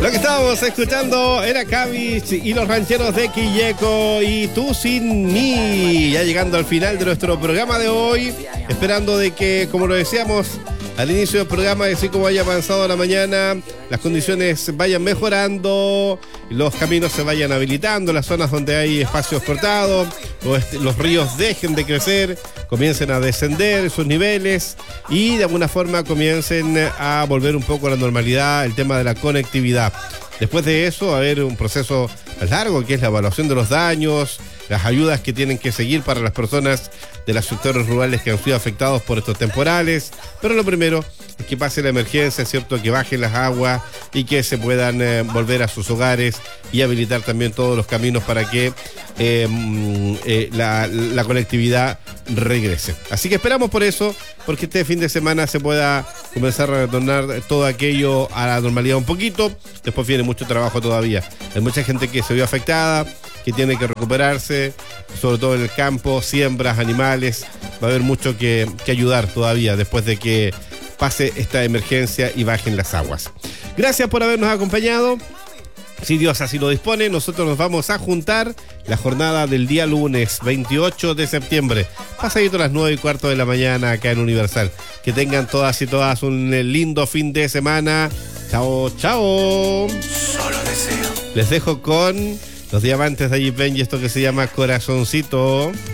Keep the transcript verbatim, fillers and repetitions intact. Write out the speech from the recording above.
Lo que estábamos escuchando era Cabbage y los rancheros de Quilleco y Tú Sin Mí. Ya llegando al final de nuestro programa de hoy, esperando de que, como lo decíamos al inicio del programa, así como haya avanzado la mañana, las condiciones vayan mejorando, los caminos se vayan habilitando, las zonas donde hay espacios cortados, los, los ríos dejen de crecer, comiencen a descender sus niveles y de alguna forma comiencen a volver un poco a la normalidad el tema de la conectividad. Después de eso va a haber un proceso más largo, que es la evaluación de los daños, las ayudas que tienen que seguir para las personas de los sectores rurales que han sido afectados por estos temporales. Pero lo primero es que pase la emergencia, ¿cierto? Que bajen las aguas y que se puedan eh, volver a sus hogares y habilitar también todos los caminos para que eh, eh, la, la conectividad regrese. Así que esperamos por eso, porque este fin de semana se pueda comenzar a retornar todo aquello a la normalidad un poquito. Después viene mucho trabajo todavía. Hay mucha gente que se vio afectada, que tiene que recuperarse, sobre todo en el campo, siembras, animales. Va a haber mucho que, que ayudar todavía después de que pase esta emergencia y bajen las aguas. Gracias por habernos acompañado. Si Dios así lo dispone, nosotros nos vamos a juntar la jornada del día lunes veintiocho de septiembre, pasadito a las nueve y cuarto de la mañana acá en Universal. Que tengan todas y todas un lindo fin de semana. Chao, chao. Solo deseo. Les dejo con los Diamantes de Jeep Benji, esto que se llama Corazoncito.